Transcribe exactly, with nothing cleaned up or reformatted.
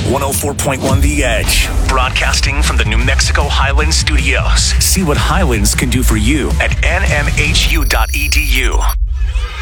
one oh four point one The Edge, broadcasting from the New Mexico Highlands studios. See what Highlands can do for you at N M H U dot E D U.